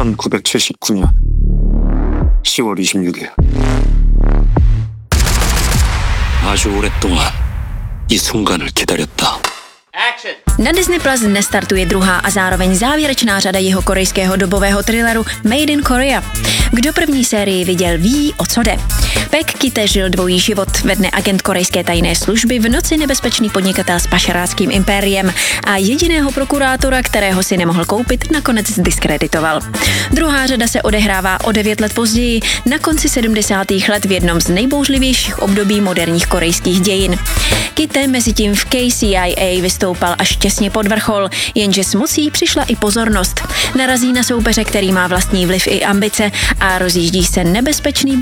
1979년 10월 26일. 아주 오랫동안 이 순간을 기다렸다. Na Disney Plus dnes startuje druhá a zároveň závěrečná řada jihokorejského dobového thrilleru Made in Korea. Kdo první sérii viděl, ví, o co jde. Paek Ki-tae žil dvojí život, ve dne agent korejské tajné služby, v noci nebezpečný podnikatel s pašeráckým impériem a jediného prokurátora, kterého si nemohl koupit, nakonec zdiskreditoval. Druhá řada se odehrává o 9 let později, na konci 70. let v jednom z nejbouřlivějších období moderních korejských dějin. Ki-tae mezitím v KCIA vystoupal až těsně pod vrchol, jenže s mocí přišla i pozornost. Narazí na soupeře, který má vlastní vliv i ambice a rozjíždí se nebezpečný